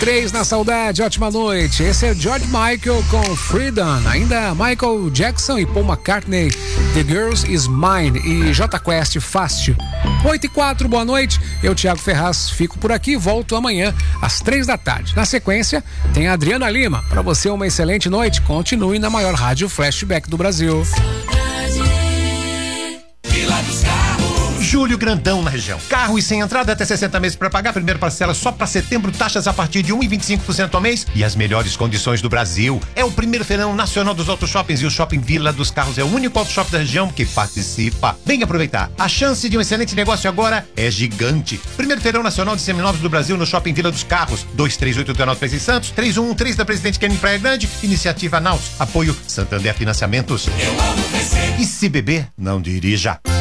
3 na saudade, ótima noite. Esse é George Michael com Freedom. Ainda Michael Jackson e Paul McCartney, The Girls Is Mine e J Quest, Fácil. 8h04, boa noite. Eu, Thiago Ferraz, fico por aqui. Volto amanhã às 3 da tarde. Na sequência, tem a Adriana Lima. Para você, uma excelente noite. Continue na maior rádio flashback do Brasil. Júlio Grandão na região. Carros sem entrada até 60 meses para pagar. Primeira parcela só para setembro. Taxas a partir de 1,25% ao mês. E as melhores condições do Brasil. É o primeiro feirão nacional dos auto shoppings. E o Shopping Vila dos Carros é o único auto shopping da região que participa. Venha aproveitar. A chance de um excelente negócio agora é gigante. Primeiro feirão nacional de seminovos do Brasil no Shopping Vila dos Carros. 23889 em Santos. 3113 da Presidente Kennedy Praia Grande. Iniciativa Naus. Apoio Santander Financiamentos. Eu amo vencer. E se beber, não dirija.